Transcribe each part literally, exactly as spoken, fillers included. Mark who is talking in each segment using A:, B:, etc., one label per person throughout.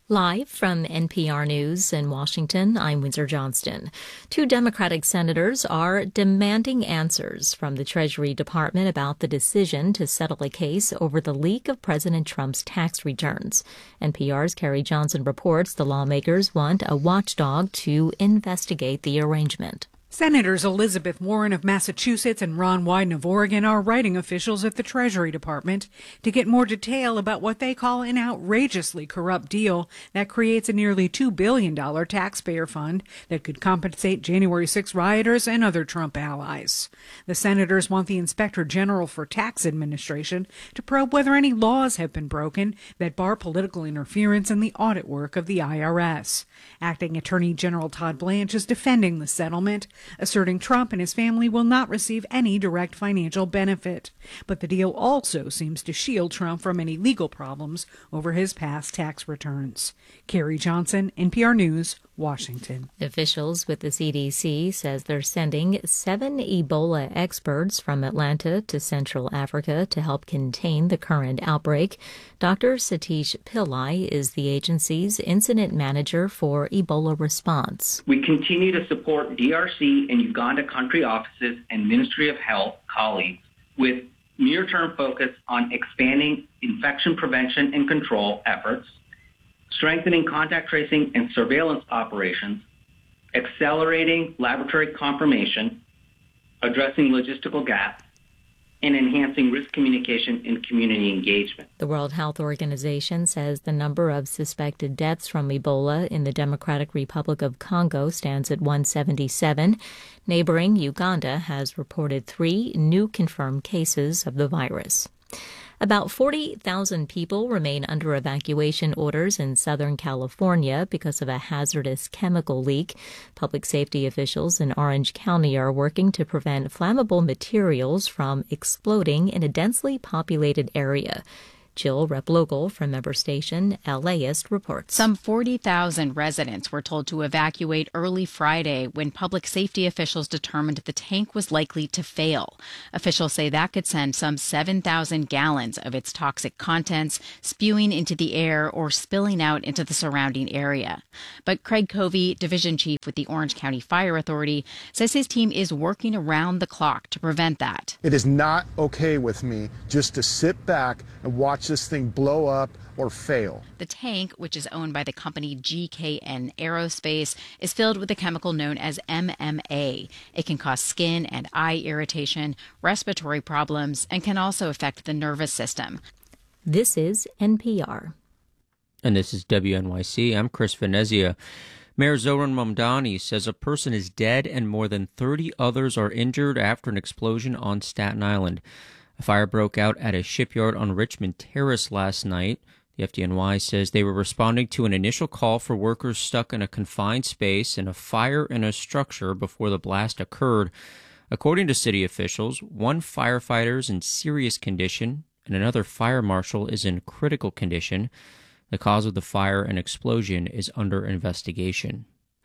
A: Live from N P R News in Washington, I'm Windsor Johnston. Two Democratic senators are demanding answers from the Treasury Department about the decision to settle a case over the leak of President Trump's tax returns. N P R's Carrie Johnson reports the lawmakers want a watchdog to investigate the arrangement.
B: Senators Elizabeth Warren of Massachusetts and Ron Wyden of Oregon are writing officials at the Treasury Department to get more detail about what they call an outrageously corrupt deal that creates a nearly two billion dollars taxpayer fund that could compensate January sixth rioters and other Trump allies. The senators want the Inspector General for Tax Administration to probe whether any laws have been broken that bar political interference in the audit work of the I R S. Acting Attorney General Todd Blanche is defending the settlement, asserting Trump and his family will not receive any direct financial benefit. But the deal also seems to shield Trump from any legal problems over his past tax returns. Carrie Johnson, N P R News, Washington.
A: Officials with the C D C says they're sending seven Ebola experts from Atlanta to Central Africa to help contain the current outbreak. Doctor Satish Pillai is the agency's incident manager for Ebola response.
C: We continue to support D R C and Uganda country offices and Ministry of Health colleagues with near-term focus on expanding infection prevention and control efforts, strengthening contact tracing and surveillance operations, accelerating laboratory confirmation, addressing logistical gaps, and enhancing risk communication and community engagement.
A: The World Health Organization says the number of suspected deaths from Ebola in the Democratic Republic of Congo stands at one hundred seventy-seven. Neighboring Uganda has reported three new confirmed cases of the virus. About forty thousand people remain under evacuation orders in Southern California because of a hazardous chemical leak. Public safety officials in Orange County are working to prevent flammable materials from exploding in a densely populated area. Jill Replogle from member station LAist reports.
D: Some forty thousand residents were told to evacuate early Friday when public safety officials determined the tank was likely to fail. Officials say that could send some seven thousand gallons of its toxic contents spewing into the air or spilling out into the surrounding area. But Craig Covey, division chief with the Orange County Fire Authority, says his team is working around the clock to prevent that.
E: It is not okay with me just to sit back and watch this thing blow up or fail.
D: The tank, which is owned by the company G K N Aerospace, is filled with a chemical known as M M A. It can cause skin and eye irritation, respiratory problems, and can also affect the nervous system.
A: This is N P R.
F: And this is W N Y C. I'm Chris Venezia. Mayor Zohran Mamdani says a person is dead and more than thirty others are injured after an explosion on Staten Island. A fire broke out at a shipyard on Richmond Terrace last night. The F D N Y says they were responding to an initial call for workers stuck in a confined space in a fire in a structure before the blast occurred. According to city officials, one firefighter is in serious condition and another fire marshal is in critical condition. The cause of the fire and explosion is under investigation.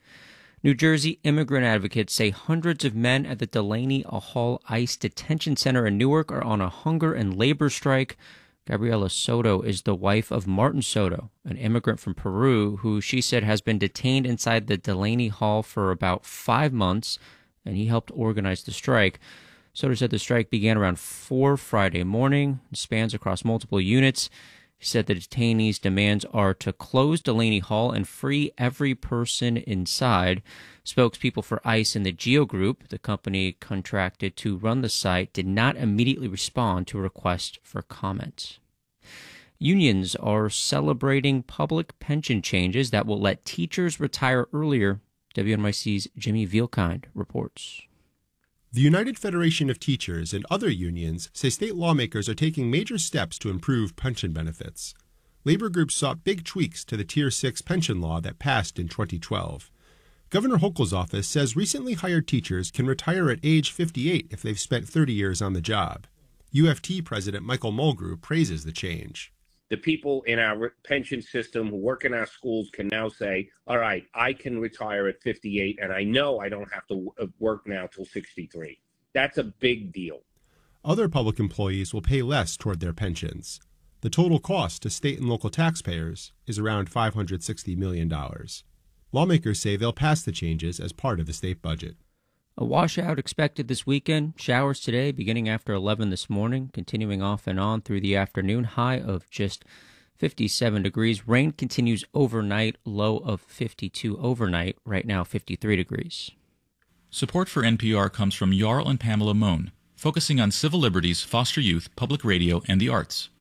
F: New Jersey immigrant advocates say hundreds of men at the Delaney Hall ICE Detention Center in Newark are on a hunger and labor strike. Gabriela Soto is the wife of Martin Soto, an immigrant from Peru who she said has been detained inside the Delaney Hall for about five months, and he helped organize the strike. Soto said the strike began around four Friday morning and spans across multiple units. He said the detainees' demands are to close Delaney Hall and free every person inside. Spokespeople for ICE and the Geo Group, the company contracted to run the site, did not immediately respond to a request for comment. Unions are celebrating public pension changes that will let teachers retire earlier. W N Y C's Jimmy Vielkind reports.
G: The United Federation of Teachers and other unions say state lawmakers are taking major steps to improve pension benefits. Labor groups sought big tweaks to the Tier six pension law that passed in twenty twelve. Governor Hochul's office says recently hired teachers can retire at age fifty-eight if they've spent thirty years on the job. U F T President Michael Mulgrew praises the change.
H: The people in our pension system who work in our schools can now say, all right, I can retire at fifty-eight, and I know I don't have to work now till sixty-three. That's a big deal.
G: Other public employees will pay less toward their pensions. The total cost to state and local taxpayers is around five hundred sixty million dollars. Lawmakers say they'll pass the changes as part of the state budget.
F: A washout expected this weekend. Showers today beginning after eleven this morning, continuing off and on through the afternoon. High of just fifty-seven degrees. Rain continues overnight, low of fifty-two overnight. Right now, fifty-three degrees.
I: Support for N P R comes from Jarl and Pamela Mohn, focusing on civil liberties, foster youth, public radio, and the arts.